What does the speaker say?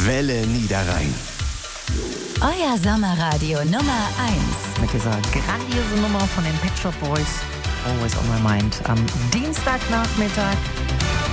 Welle Niederrhein. Euer Sommerradio Nummer 1. Mit dieser grandiosen Nummer von den Pet Shop Boys, Always on My Mind, am Dienstagnachmittag.